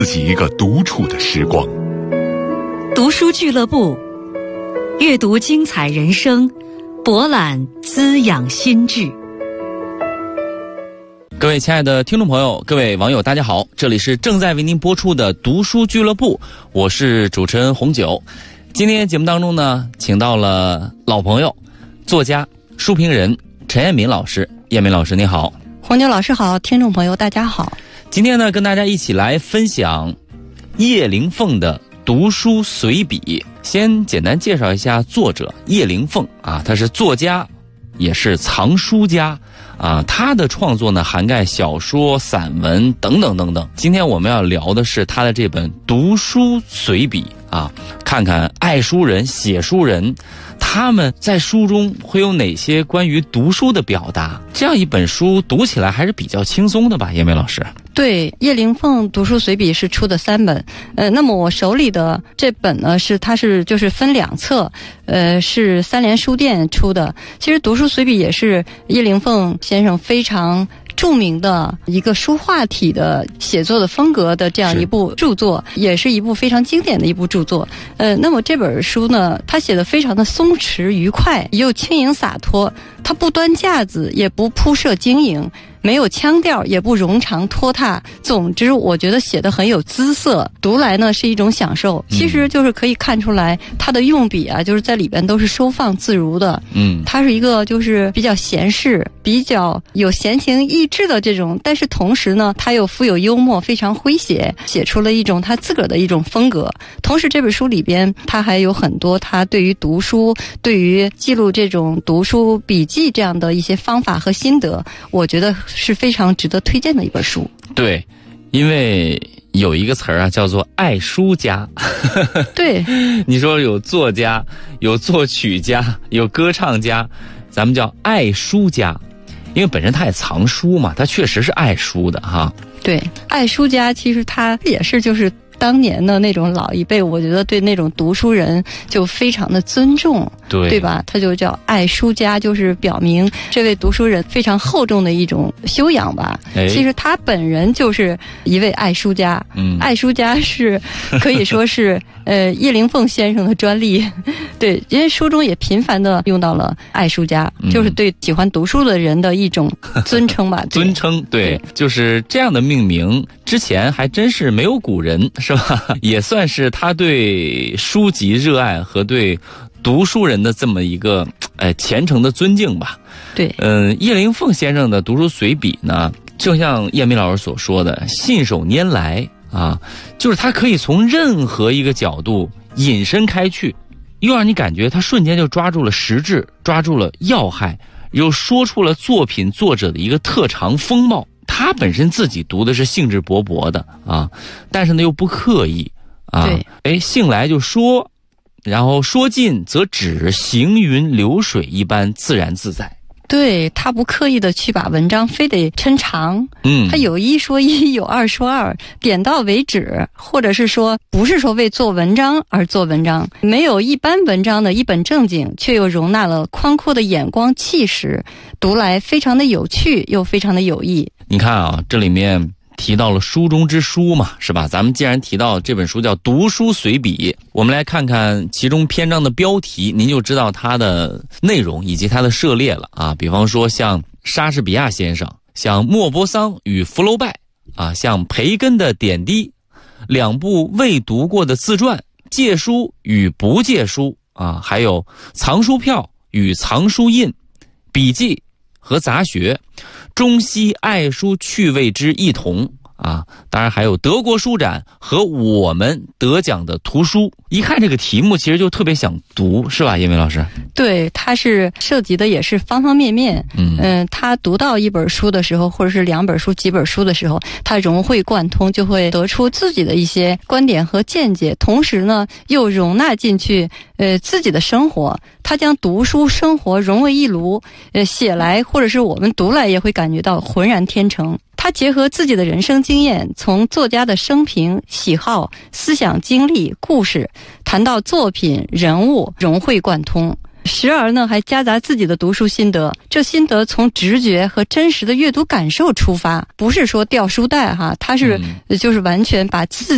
自己一个独处的时光。 读书俱乐部，阅读精彩人生，博览滋养心智。 各位亲爱的听众朋友，各位网友，大家好，这里是正在为您播出的读书俱乐部，我是主持人红九。今天节目当中呢，请到了老朋友，作家、书评人陈彦敏老师。彦敏老师你好。 红九老师好，听众朋友大家好。 今天呢，跟大家一起来分享叶灵凤的读书随笔。先简单介绍一下作者叶灵凤啊，他是作家，也是藏书家啊。他的创作呢，涵盖小说、散文等等等等。今天我们要聊的是他的这本读书随笔啊，看看爱书人、写书人他们在书中会有哪些关于读书的表达。这样一本书读起来还是比较轻松的吧，叶梅老师？ 对，叶灵凤读书随笔是出的3本，那么我手里的这本呢它是分2册，是三联书店出的。其实读书随笔也是叶灵凤先生非常著名的一个书画体的写作的风格的这样一部著作，也是一部非常经典的一部著作。那么这本书呢，它写得非常的松弛愉快，又轻盈洒脱，它不端架子，也不铺设经营，没有腔调，也不冗长拖沓。总之我觉得写得很有姿色，读来呢是一种享受。其实就是可以看出来它的用笔啊，就是在里边都是收放自如的。它是一个就是比较闲适，比较有闲情逸致的这种，但是同时呢它又富有幽默，非常诙谐，写出了一种他自个儿的一种风格。同时这本书里边他还有很多他对于读书，对于记录这种读书笔记这样的一些方法和心得，我觉得是非常值得推荐的一本书。 对，因为有一个词儿啊，叫做爱书家。 对， 你说有作家，有作曲家，有歌唱家，咱们叫爱书家，因为本身他也藏书嘛，他确实是爱书的哈。 对，爱书家其实他也是当年的那种老一辈，我觉得对那种读书人就非常的尊重，对吧？他就叫爱书家，就是表明这位读书人非常厚重的一种修养吧。其实他本人就是一位爱书家，爱书家是可以说是叶灵凤先生的专利。对，因为书中也频繁的用到了爱书家，就是对喜欢读书的人的一种尊称吧。 尊称，对，就是这样的命名，之前还真是没有古人。是吧？也算是他对书籍热爱和对读书人的这么一个虔诚的尊敬吧。 对， 叶灵凤先生的读书随笔呢，就像叶明老师所说的，信手拈来啊，就是他可以从任何一个角度引申开去，又让你感觉他瞬间就抓住了实质，抓住了要害，又说出了作品作者的一个特长风貌。他本身自己读的是兴致勃勃的啊，但是呢又不刻意啊，兴来就说，然后说尽则止，行云流水一般自然自在。 对，他不刻意的去把文章非得抻长，他有一说一，有二说二，点到为止，或者是说不是说为做文章而做文章，没有一般文章的一本正经，却又容纳了宽阔的眼光气势，读来非常的有趣，又非常的有益。 你看啊，这里面提到了书中之书嘛，是吧？咱们既然提到这本书叫读书随笔，我们来看看其中篇章的标题，您就知道它的内容以及它的涉猎了啊。比方说像莎士比亚先生，像莫泊桑与福楼拜啊，像培根的点滴，2部未读过的自传，借书与不借书啊，还有藏书票与藏书印，笔记和杂学，中西爱书趣味之异同啊，当然还有德国书展和我们得奖的图书。一看这个题目，其实就特别想读，是吧，叶梅老师？ 对，它是涉及的也是方方面面。他读到一本书的时候，或者是2本书、几本书的时候，他融会贯通，就会得出自己的一些观点和见解，同时呢，又容纳进去自己的生活。他将读书生活融为一炉，写来或者是我们读来也会感觉到浑然天成。他结合自己的人生经验，从作家的生平、喜好、思想经历、故事，谈到作品、人物，融会贯通。时而呢还夹杂自己的读书心得，这心得从直觉和真实的阅读感受出发，不是说掉书袋哈，他是就是完全把自